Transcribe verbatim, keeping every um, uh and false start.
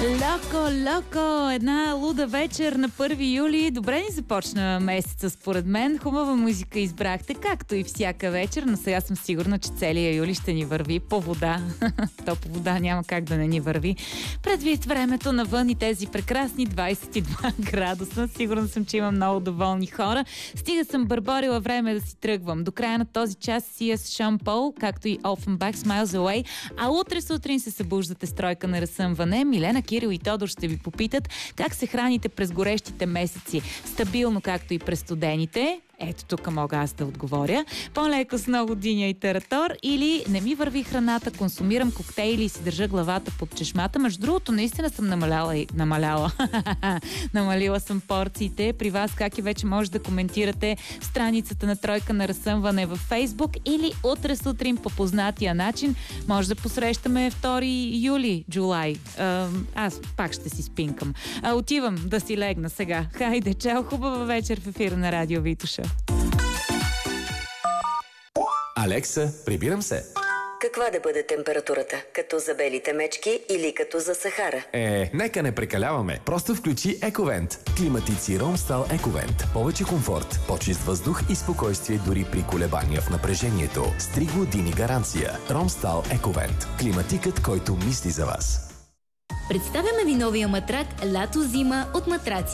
Локо, локо! Една луда вечер на първи юли. Добре ни започна месеца, според мен. Хубава музика избрахте, както и всяка вечер, но сега съм сигурна, че целия юли ще ни върви по вода. То по вода няма как да не ни върви. Предвид времето навън и тези прекрасни двайсет и два градуса, сигурна съм, че има много доволни хора. Стига съм бърборила време да си тръгвам. До края на този час си е с Шон Пол, както и Offenbach, Smiles Away, а утре сутрин се събуждате с тройка на разсъмване. Милена, Кирил и Тодор ще ви попитат как се храните през горещите месеци. Стабилно, както и през студените. Ето тук мога аз да отговоря. По-леко с много диня и таратор, или не ми върви храната, консумирам коктейли и си държа главата под чешмата. Между другото, наистина съм намаляла и намаляла. Намалила съм порциите. При вас как и вече може да коментирате в страницата на Тройка на разсъмване във Фейсбук, или утре сутрин по познатия начин може да посрещаме втори юли, Джулай. Аз пак ще си спинкам. А, отивам да си легна сега. Хайде, чао, хубава вечер в ефира на Радио Витоша. Алекса, прибирам се. Каква да бъде температурата? Като за белите мечки или като за Сахара? Е, нека не прекаляваме. Просто включи Ековент. Климатици Ромстал Ековент. Повече комфорт, по-чист въздух и спокойствие дори при колебания в напрежението. С три години гаранция. Ромстал Ековент. Климатикът, който мисли за вас. Представяме ви новия матрак Лято-зима от Матраци